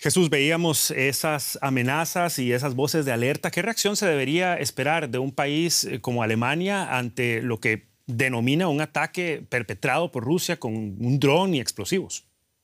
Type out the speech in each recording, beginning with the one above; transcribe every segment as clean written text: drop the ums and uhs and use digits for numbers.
Jesús, veíamos esas amenazas y esas voces de alerta. ¿Qué reacción se debería esperar de un país como Alemania ante lo que denomina un ataque perpetrado por Rusia con un dron y explosivos?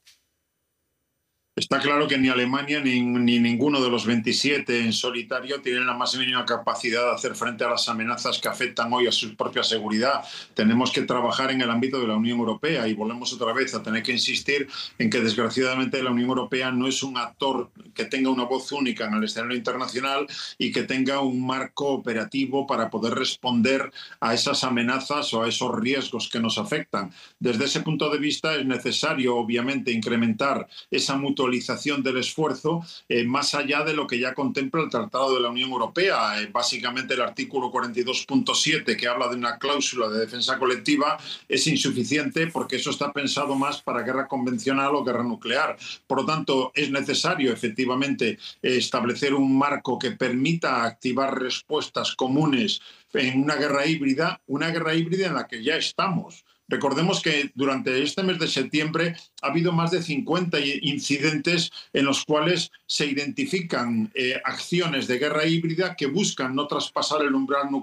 Está claro que ni Alemania ni ninguno de los 27 en solitario tienen la más mínima capacidad de hacer frente a las amenazas que afectan hoy a su propia seguridad. Tenemos que trabajar en el ámbito de la Unión Europea y volvemos otra vez a tener que insistir en que desgraciadamente la Unión Europea no es un actor que tenga una voz única en el escenario internacional y que tenga un marco operativo para poder responder a esas amenazas o a esos riesgos que nos afectan. Desde ese punto de vista es necesario, obviamente, incrementar esa mutualización del esfuerzo más allá de lo que ya contempla el Tratado de la Unión Europea. Básicamente el artículo 42.7, que habla de una cláusula de defensa colectiva, es insuficiente porque eso está pensado más para guerra convencional o guerra nuclear. Por lo tanto, es necesario efectivamente establecer un marco que permita activar respuestas comunes en una guerra híbrida en la que ya estamos. Recordemos que durante este mes de septiembre ha habido más de 50 incidentes en los cuales se identifican acciones de guerra híbrida que buscan no traspasar el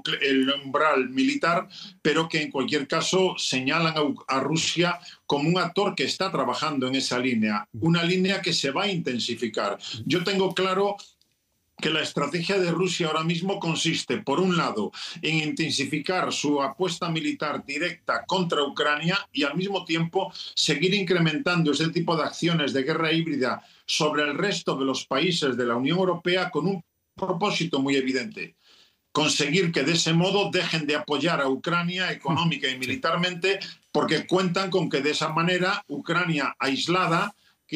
umbral militar, pero que en cualquier caso señalan a Rusia como un actor que está trabajando en esa línea, una línea que se va a intensificar. Yo tengo claro que la estrategia de Rusia ahora mismo consiste, por un lado, en intensificar su apuesta militar directa contra Ucrania y al mismo tiempo seguir incrementando ese tipo de acciones de guerra híbrida sobre el resto de los países de la Unión Europea con un propósito muy evidente: conseguir que de ese modo dejen de apoyar a Ucrania económica y militarmente, porque cuentan con que de esa manera Ucrania aislada que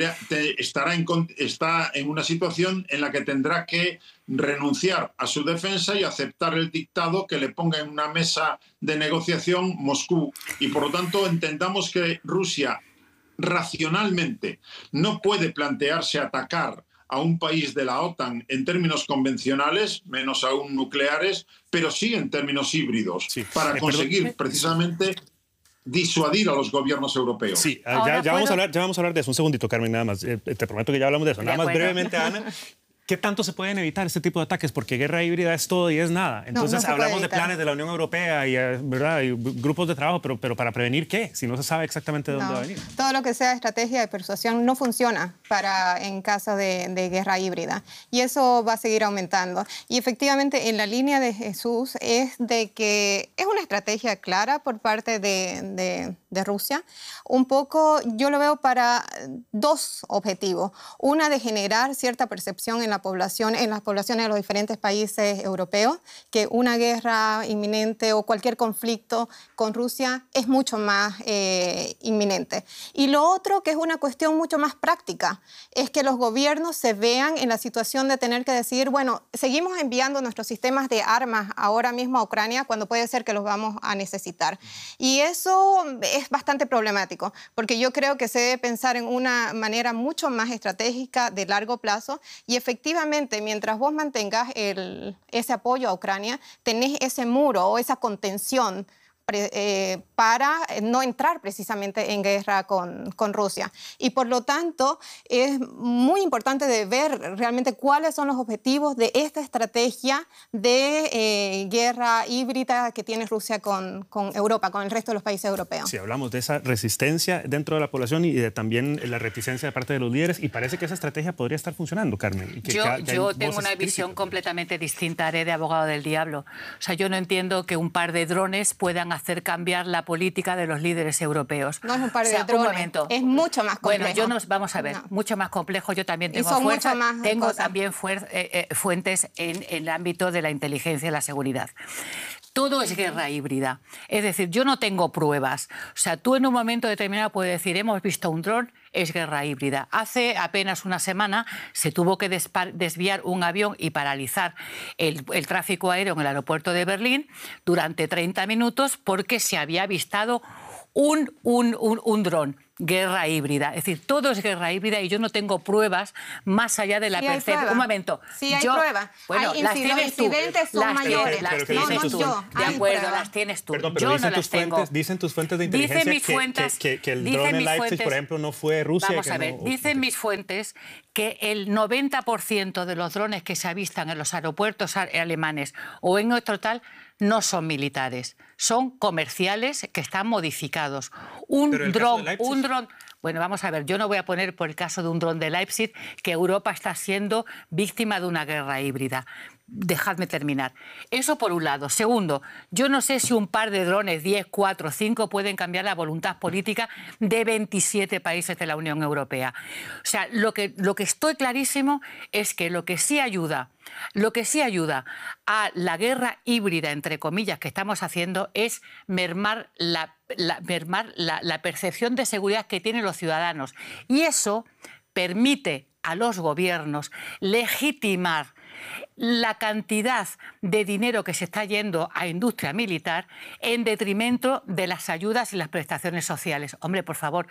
está en una situación en la que tendrá que renunciar a su defensa y aceptar el dictado que le ponga en una mesa de negociación Moscú. Y por lo tanto entendamos que Rusia racionalmente no puede plantearse atacar a un país de la OTAN en términos convencionales, menos aún nucleares, pero sí en términos híbridos, para conseguir precisamente disuadir a los gobiernos europeos. Sí, ya vamos a hablar de eso. Un segundito, Carmen, nada más. Te prometo que ya hablamos de eso. Nada más brevemente, Ana. ¿Qué tanto se pueden evitar este tipo de ataques? Porque guerra híbrida es todo y es nada. Entonces hablamos de planes de la Unión Europea y, ¿verdad? y grupos de trabajo, pero ¿para prevenir qué? Si no se sabe exactamente de dónde va a venir. Todo lo que sea estrategia de persuasión no funciona en caso de guerra híbrida. Y eso va a seguir aumentando. Y efectivamente, en la línea de Jesús es de que es una estrategia clara por parte de Rusia. Un poco yo lo veo para dos objetivos. Una, de generar cierta percepción en las poblaciones de los diferentes países europeos, que una guerra inminente o cualquier conflicto con Rusia es mucho más inminente. Y lo otro, que es una cuestión mucho más práctica, es que los gobiernos se vean en la situación de tener que decir, bueno, seguimos enviando nuestros sistemas de armas ahora mismo a Ucrania cuando puede ser que los vamos a necesitar. Y eso es bastante problemático, porque yo creo que se debe pensar en una manera mucho más estratégica de largo plazo y efectivamente, mientras vos mantengas ese apoyo a Ucrania, tenés ese muro o esa contención para no entrar precisamente en guerra con Rusia. Y por lo tanto, es muy importante de ver realmente cuáles son los objetivos de esta estrategia de guerra híbrida que tiene Rusia con Europa, con el resto de los países europeos. Sí, hablamos de esa resistencia dentro de la población y de también la reticencia de parte de los líderes, y parece que esa estrategia podría estar funcionando, Carmen. Y que yo tengo una visión completamente distinta, haré de abogado del diablo. O sea, yo no entiendo que un par de drones puedan hacer cambiar la política de los líderes europeos. No es un par de drones, es mucho más complejo. Bueno, vamos a ver, mucho más complejo. Yo también tengo también fuentes en el ámbito de la inteligencia y la seguridad. Todo es guerra híbrida. Es decir, yo no tengo pruebas. O sea, tú en un momento determinado puedes decir, hemos visto un dron, es guerra híbrida. Hace apenas una semana se tuvo que desviar un avión y paralizar el tráfico aéreo en el aeropuerto de Berlín durante 30 minutos porque se había avistado un dron. Guerra híbrida. Es decir, todo es guerra híbrida y yo no tengo pruebas más allá de la percepción. Un momento. Sí hay pruebas. Bueno, las tienes tú. Incidentes son mayores. Las tienes tú. De acuerdo, las tienes tú. Perdón, pero yo no las tengo. Dicen tus fuentes de inteligencia que el dron en Leipzig, por ejemplo, no fue Rusia. Vamos a ver, dicen mis fuentes que el 90% de los drones que se avistan en los aeropuertos alemanes o en otro tal no son militares, son comerciales que están modificados. Un dron. Bueno, vamos a ver, yo no voy a poner por el caso de un dron de Leipzig que Europa está siendo víctima de una guerra híbrida. Dejadme terminar. Eso por un lado. Segundo, yo no sé si un par de drones, 10, 4, 5, pueden cambiar la voluntad política de 27 países de la Unión Europea. O sea, lo que estoy clarísimo es que lo que sí ayuda a la guerra híbrida, entre comillas, que estamos haciendo es mermar la percepción de seguridad que tienen los ciudadanos. Y eso permite a los gobiernos legitimar la cantidad de dinero que se está yendo a industria militar en detrimento de las ayudas y las prestaciones sociales. Hombre, por favor,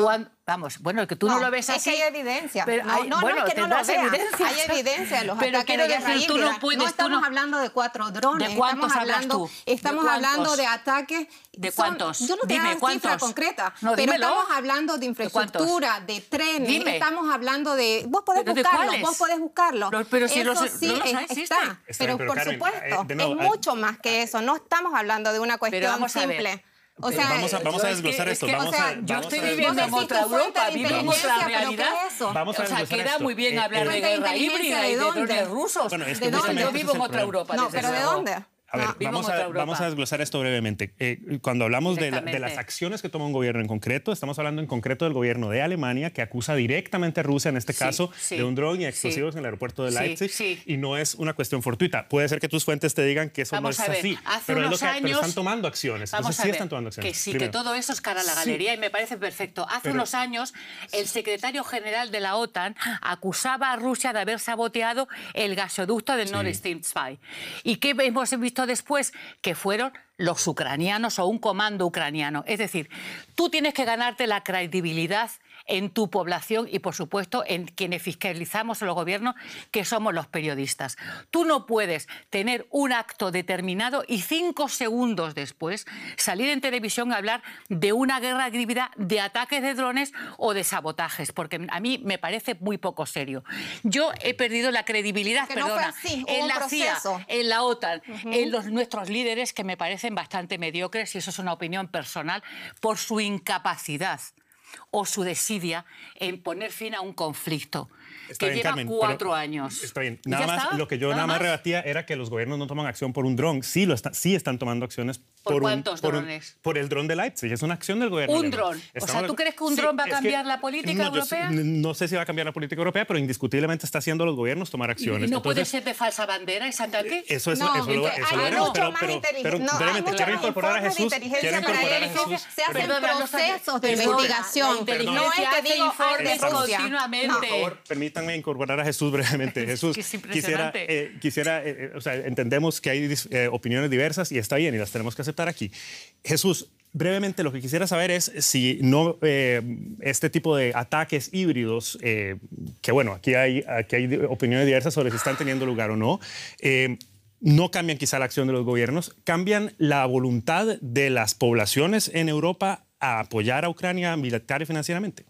vamos, bueno, que tú no lo ves así. Es que hay evidencia. Pero bueno, es que no lo veas. Hay evidencia de los ataques de guerra híbrida. No estamos hablando de 4 drones. ¿De cuántos hablas tú? Estamos hablando de ataques. ¿De cuántos? Yo no te Dime, doy cifra concreta, no, pero estamos hablando de infraestructura, de trenes, estamos hablando de... Vos podés buscarlo, Pero si eso sí está. Pero por supuesto, es mucho más que eso. No estamos hablando de una cuestión simple. O sea, vamos a desglosar esto. Yo estoy viviendo en otra Europa, vivo en otra realidad. O sea, queda muy bien hablar de guerra híbrida y de drones rusos. ¿De dónde? Yo vivo en otra Europa. No, pero ¿de dónde? A ver, vamos a desglosar esto brevemente. Cuando hablamos de las acciones que toma un gobierno en concreto, estamos hablando en concreto del gobierno de Alemania, que acusa directamente a Rusia, en este caso, de un dron y explosivos en el aeropuerto de Leipzig, y no es una cuestión fortuita. Puede ser que tus fuentes te digan que eso no es así, pero están tomando acciones. Entonces sí están tomando acciones. Que sí, que todo eso es cara a la galería y me parece perfecto. Hace unos años, el secretario general de la OTAN acusaba a Rusia de haber saboteado el gasoducto del Nord Stream 2. ¿Y qué hemos visto después? Que fueron los ucranianos o un comando ucraniano. Es decir, tú tienes que ganarte la credibilidad en tu población y, por supuesto, en quienes fiscalizamos los gobiernos, que somos los periodistas. Tú no puedes tener un acto determinado y 5 segundos después salir en televisión a hablar de una guerra híbrida, de ataques de drones o de sabotajes, porque a mí me parece muy poco serio. Yo he perdido la credibilidad, en la CIA, en la OTAN, en nuestros líderes, que me parecen bastante mediocres, y eso es una opinión personal, por su incapacidad o su desidia en poner fin a un conflicto que lleva 4 años. Está bien. Nada más, lo que yo nada más rebatía era que los gobiernos no toman acción por un dron. Sí están tomando acciones ¿Por cuántos drones? Por el dron de Leipzig. Es una acción del gobierno. ¿Un dron? O sea, ¿tú crees que un dron va a cambiar la política europea? No sé si va a cambiar la política europea, pero indiscutiblemente está haciendo a los gobiernos tomar acciones. ¿Y no puede ser de falsa bandera ese ataque? Eso veremos, pero quiero incorporar a Jesús. Se hacen procesos de investigación. No es que digo informes continuamente. Por favor, permítanme incorporar a Jesús brevemente. Jesús, quisiera, o sea, entendemos que hay opiniones diversas y está bien y las tenemos que aceptar aquí. Jesús, brevemente lo que quisiera saber es si no este tipo de ataques híbridos, que bueno, aquí hay opiniones diversas sobre si están teniendo lugar o no, no cambian quizá la acción de los gobiernos, cambian la voluntad de las poblaciones en Europa a apoyar a Ucrania militar y financieramente.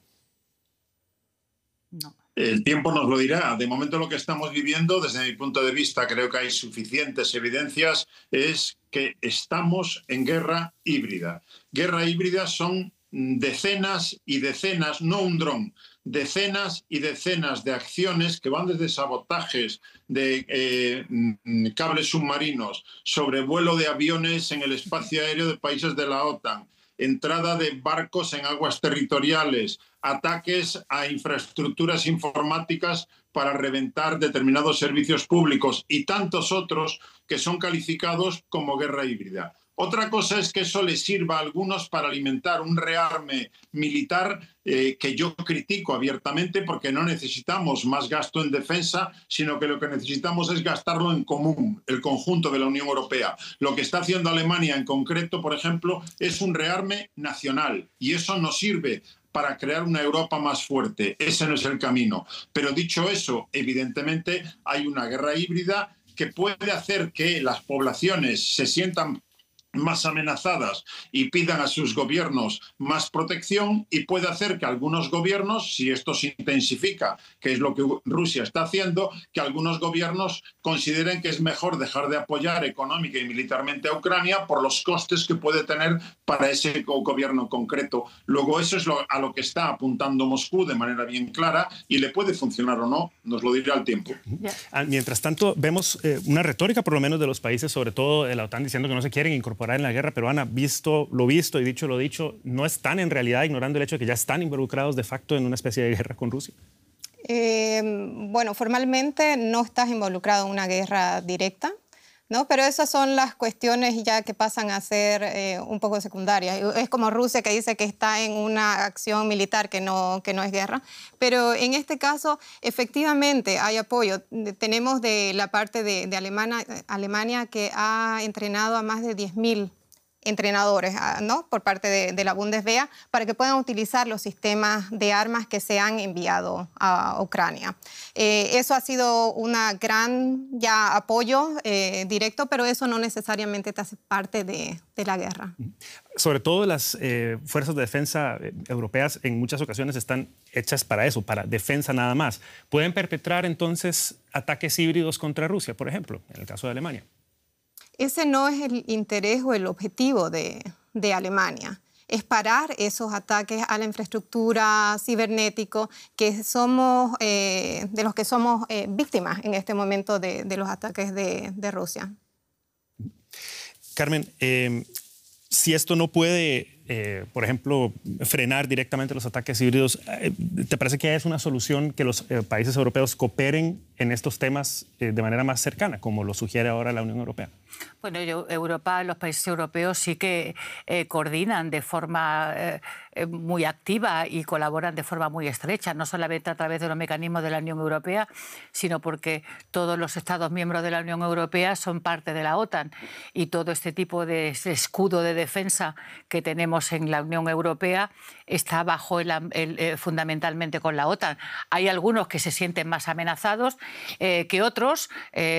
No. El tiempo nos lo dirá. De momento lo que estamos viviendo, desde mi punto de vista, creo que hay suficientes evidencias, es que estamos en guerra híbrida. Guerra híbrida son decenas y decenas, no un dron, decenas y decenas de acciones que van desde sabotajes de cables submarinos, sobrevuelo de aviones en el espacio aéreo de países de la OTAN, entrada de barcos en aguas territoriales, ataques a infraestructuras informáticas para reventar determinados servicios públicos y tantos otros que son calificados como guerra híbrida. Otra cosa es que eso les sirva a algunos para alimentar un rearme militar que yo critico abiertamente, porque no necesitamos más gasto en defensa, sino que lo que necesitamos es gastarlo en común, el conjunto de la Unión Europea. Lo que está haciendo Alemania en concreto, por ejemplo, es un rearme nacional, y eso nos sirve para crear una Europa más fuerte. Ese no es el camino. Pero dicho eso, evidentemente hay una guerra híbrida que puede hacer que las poblaciones se sientan más amenazadas y pidan a sus gobiernos más protección, y puede hacer que algunos gobiernos, si esto se intensifica, que es lo que Rusia está haciendo, que algunos gobiernos consideren que es mejor dejar de apoyar económica y militarmente a Ucrania por los costes que puede tener para ese gobierno concreto. Luego eso es a lo que está apuntando Moscú de manera bien clara, y le puede funcionar o no, nos lo dirá el tiempo. Mientras tanto, vemos una retórica por lo menos de los países, sobre todo de la OTAN, diciendo que no se quieren incorporar en la guerra, pero Ana, visto lo visto y dicho lo dicho, ¿no están en realidad ignorando el hecho de que ya están involucrados de facto en una especie de guerra con Rusia? Bueno, formalmente no estás involucrado en una guerra directa, ¿no? Pero esas son las cuestiones ya que pasan a ser un poco secundarias. Es como Rusia, que dice que está en una acción militar que no es guerra. Pero en este caso, efectivamente, hay apoyo. Tenemos de la parte de Alemania, que ha entrenado a más de 10.000 entrenadores, ¿no?, por parte de la Bundeswehr, para que puedan utilizar los sistemas de armas que se han enviado a Ucrania. Eso ha sido un gran apoyo directo, pero eso no necesariamente te hace parte de la guerra. Sobre todo las fuerzas de defensa europeas en muchas ocasiones están hechas para eso, para defensa nada más. ¿Pueden perpetrar entonces ataques híbridos contra Rusia, por ejemplo, en el caso de Alemania? Ese no es el interés o el objetivo de Alemania. Es parar esos ataques a la infraestructura cibernética de los que somos víctimas en este momento de los ataques de Rusia. Carmen, si esto no puede, por ejemplo, frenar directamente los ataques híbridos, ¿te parece que es una solución que los países europeos cooperen en estos temas de manera más cercana, como lo sugiere ahora la Unión Europea? Bueno, los países europeos sí que coordinan de forma muy activa y colaboran de forma muy estrecha, no solamente a través de los mecanismos de la Unión Europea, sino porque todos los Estados miembros de la Unión Europea son parte de la OTAN, y todo este tipo de escudo de defensa que tenemos en la Unión Europea está bajo fundamentalmente con la OTAN. Hay algunos que se sienten más amenazados que otros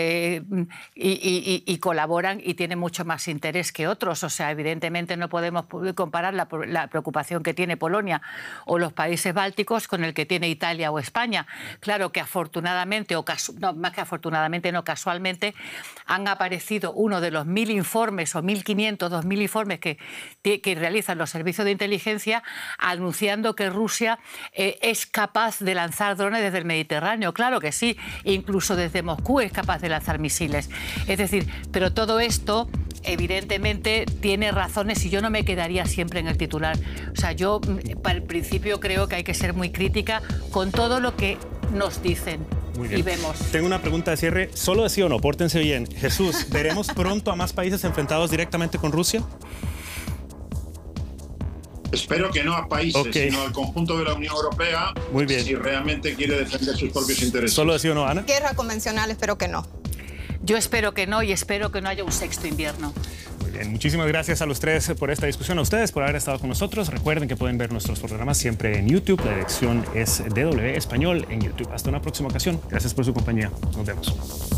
y colaboran y tienen mucho más interés que otros. O sea, evidentemente no podemos comparar la preocupación que tiene Polonia o los países bálticos con el que tiene Italia o España. Claro que afortunadamente, más que afortunadamente, no casualmente, han aparecido uno de los 1.000 informes o 1.500, 2.000 informes que realizan los servicios de inteligencia anunciando que Rusia es capaz de lanzar drones desde el Mediterráneo. Claro que sí, incluso desde Moscú es capaz de lanzar misiles. Es decir, pero todo esto evidentemente tiene razones y yo no me quedaría siempre en el titular. O sea, yo para el principio creo que hay que ser muy crítica con todo lo que nos dicen. Y vemos. Tengo una pregunta de cierre, solo de sí o no, pórtense bien. Jesús, ¿veremos pronto a más países enfrentados directamente con Rusia? Espero que no a países, sino al conjunto de la Unión Europea. Muy bien. Si realmente quiere defender sus propios intereses. ¿Solo de sí o no, Ana? Guerra convencional, espero que no. Yo espero que no, y espero que no haya un sexto invierno. Muy bien, muchísimas gracias a los tres por esta discusión, a ustedes por haber estado con nosotros. Recuerden que pueden ver nuestros programas siempre en YouTube. La dirección es DW Español en YouTube. Hasta una próxima ocasión. Gracias por su compañía. Nos vemos.